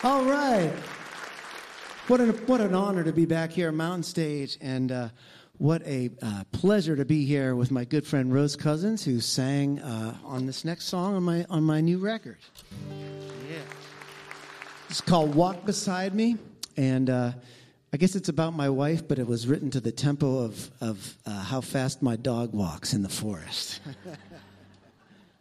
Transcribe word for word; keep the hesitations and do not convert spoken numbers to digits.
All right. What an, what an honor to be back here at Mountain Stage, and uh, what a uh, pleasure to be here with my good friend Rose Cousins, who sang uh, on this next song on my on my new record. Yeah. It's called Walk Beside Me, and uh, I guess it's about my wife, but it was written to the tempo of, of uh, how fast my dog walks in the forest.